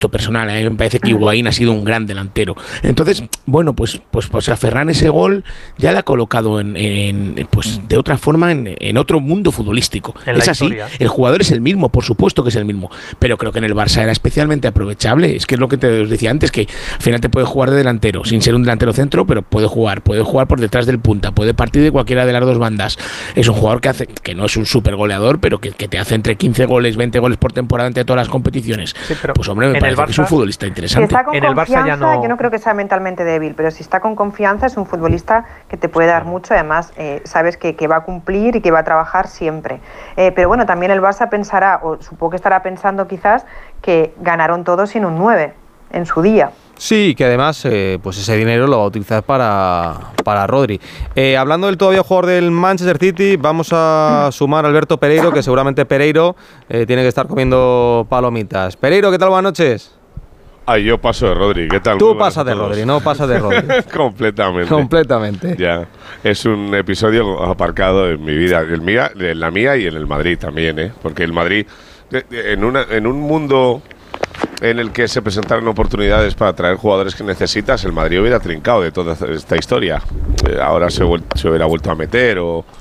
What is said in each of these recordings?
personal. A mí me parece que Higuaín ha sido un gran delantero. Entonces, bueno, pues a Ferran ese gol ya le ha colocado pues de otra forma en otro mundo futbolístico. Es así, el jugador es el mismo, por supuesto que es el mismo, pero creo que en el Barça era especialmente aprovechable. Es que es lo que te os decía antes, que al final te puede jugar de delantero, sin ser un delantero centro, pero puede jugar por detrás del punta, puede partir de cualquiera de las dos bandas. Es un jugador que no es un super goleador, pero que te hace entre 15 goles, 20 goles por temporada entre todas las competiciones. Sí, pues hombre, me parece que es un futbolista interesante. Si está con confianza, yo no creo que sea mentalmente débil, pero si está con confianza es un futbolista que te puede dar mucho. Además, sabes que va a cumplir y que va a trabajar siempre. Pero bueno, también el Barça pensará, o supongo que estará pensando quizás, que ganaron todos sin un 9 en su día. Sí, que además pues ese dinero lo va a utilizar para Rodri. Hablando del todavía jugador del Manchester City, vamos a sumar a Alberto Pereiro, que seguramente Pereiro tiene que estar comiendo palomitas. Pereiro, ¿qué tal? Buenas noches. Yo paso de Rodri, ¿qué tal? Tú pasas de Rodri, no pasas de Rodri. Completamente. Ya, es un episodio aparcado en mi vida, en la mía y en el Madrid también, porque el Madrid, en un mundo en el que se presentaron oportunidades para traer jugadores que necesitas, el Madrid hubiera trincado de toda esta historia. Ahora se hubiera vuelto a meter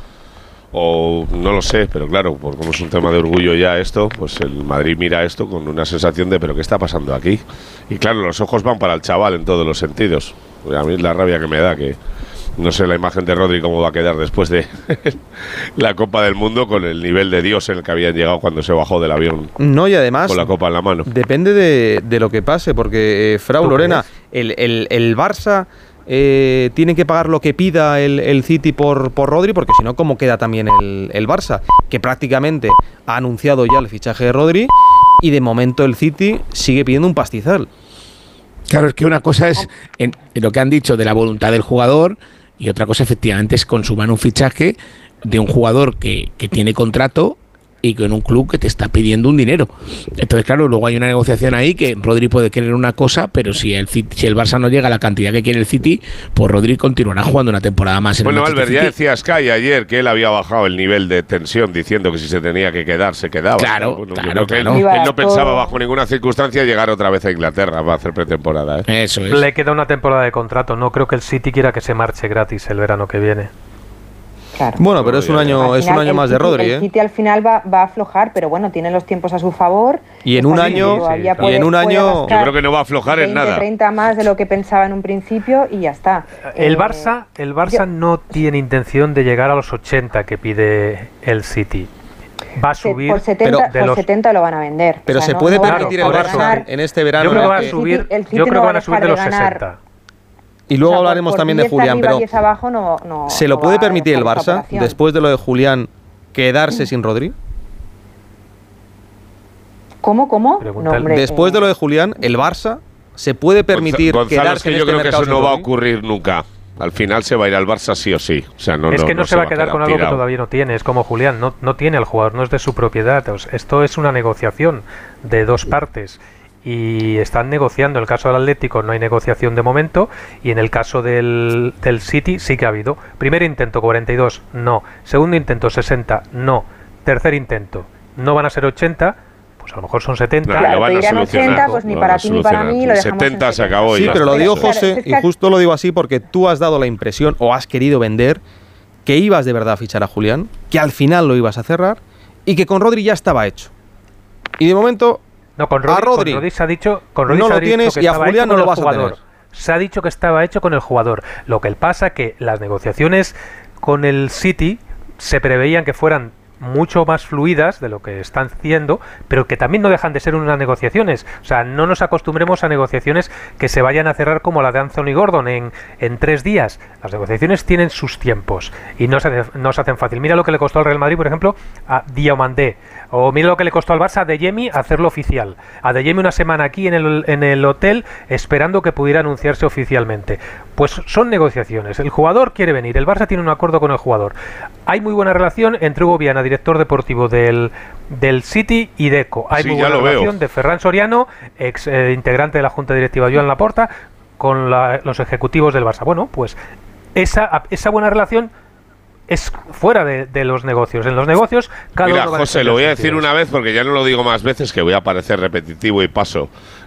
o no lo sé, pero claro, por como es un tema de orgullo ya esto, pues el Madrid mira esto con una sensación de ¿pero qué está pasando aquí? Y claro, los ojos van para el chaval en todos los sentidos. A mí es la rabia que me da, que no sé la imagen de Rodri cómo va a quedar después de la Copa del Mundo con el nivel de Dios en el que habían llegado cuando se bajó del avión. No, y además con la copa en la mano. Depende de lo que pase, porque Frau Lorena, el Barça tiene que pagar lo que pida el City por Rodri, porque si no, ¿cómo queda también el Barça? Que prácticamente ha anunciado ya el fichaje de Rodri y de momento el City sigue pidiendo un pastizal. Claro, es que una cosa es en lo que han dicho de la voluntad del jugador y otra cosa efectivamente es consumar un fichaje de un jugador que tiene contrato y con un club que te está pidiendo un dinero. Entonces, claro, luego hay una negociación ahí que Rodri puede querer una cosa, pero si el Barça no llega a la cantidad que quiere el City, pues Rodri continuará jugando una temporada más en el Manchester Albert, ya decía Sky ayer que él había bajado el nivel de tensión diciendo que si se tenía que quedar, se quedaba. Claro, bueno, claro. Él no pensaba bajo ninguna circunstancia llegar otra vez a Inglaterra para hacer pretemporada. Eso es. Le queda una temporada de contrato. No creo que el City quiera que se marche gratis el verano que viene. Claro. Bueno, pero es un año más de Rodri, El City al final va a aflojar, pero bueno, tiene los tiempos a su favor. Y en un año yo creo que no va a aflojar en nada. 30 más de lo que pensaba en un principio y ya está. El Barça no tiene intención de llegar a los 80 que pide el City. Va a subir por 70 lo van a vender. Pero se puede permitir el Barça en este verano. Yo creo que van a subir de los 60. Y luego hablaremos también de Julián, pero ¿se lo puede permitir el Barça, después de lo de Julián, quedarse sin Rodri? ¿Cómo? No, hombre, después de lo de Julián, el Barça se puede permitir quedarse en este mercado. Yo creo que eso no va a ocurrir nunca. Al final se va a ir al Barça sí o sí. O sea, no se va a quedar con algo que todavía no tiene. Es como Julián, no tiene al jugador, no es de su propiedad. Esto es una negociación de dos partes. Y están negociando. En el caso del Atlético no hay negociación de momento y en el caso del City sí que ha habido. Primer intento 42, no. Segundo intento 60, no. Tercer intento, no van a ser 80, pues a lo mejor son 70. Claro, lo van a solucionar. 80, pues ni para ti ni para mí, lo dejamos 70 se acabó. Sí, pero lo digo, José, y justo lo digo así porque tú has dado la impresión o has querido vender que ibas de verdad a fichar a Julián, que al final lo ibas a cerrar y que con Rodri ya estaba hecho. Y de momento no, con Rodri se ha dicho, no lo tienes y a Julián no lo vas a tener. Se ha dicho que estaba hecho con el jugador. Lo que pasa que las negociaciones con el City se preveían que fueran mucho más fluidas de lo que están haciendo, pero que también no dejan de ser unas negociaciones. O sea, no nos acostumbremos a negociaciones que se vayan a cerrar como la de Anthony Gordon en 3 días. Las negociaciones tienen sus tiempos y no se hacen fácil. Mira lo que le costó al Real Madrid, por ejemplo, a Diomandé, o mira lo que le costó al Barça a Adeyemi hacerlo oficial. A Adeyemi una semana aquí en el hotel esperando que pudiera anunciarse oficialmente. Pues son negociaciones. El jugador quiere venir, el Barça tiene un acuerdo con el jugador. Hay muy buena relación entre Hugo Viana, director deportivo del City, y Deco. Hay muy buena relación de Ferran Soriano, ex integrante de la Junta Directiva Joan Laporta, con los ejecutivos del Barça. Bueno, pues esa buena relación es fuera de los negocios. En los negocios, cada Mira, uno va José, lo voy a decir una vez porque ya no lo digo más veces, que voy a parecer repetitivo y paso.